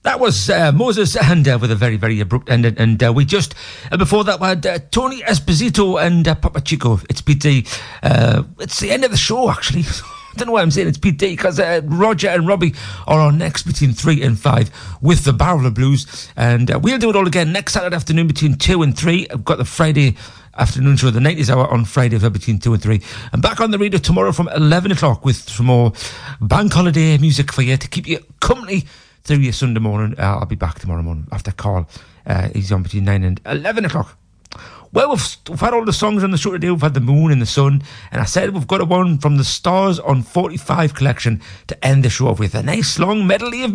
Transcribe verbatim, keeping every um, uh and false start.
That was uh, Moses and uh, with a very, very abrupt ending. And uh, we just, uh, before that, we had uh, Tony Esposito and uh, Papa Chico. It's P D. Uh, it's the end of the show, actually. I don't know why I'm saying it's P D, because uh, Roger and Robbie are on next between three and five with the Barrel of Blues. And uh, we'll do it all again next Saturday afternoon between two and three. I've got the Friday afternoon show, the nineties hour on Friday for between two and three. And back on the radio tomorrow from eleven o'clock with some more bank holiday music for you to keep you company through your Sunday morning. Uh, I'll be back tomorrow morning after Carl. Uh, he's on between nine and eleven o'clock. Well, we've, we've had all the songs on the show today. We've had the moon and the sun. And I said we've got a one from the Stars on forty-five collection to end the show off with. A nice long medley of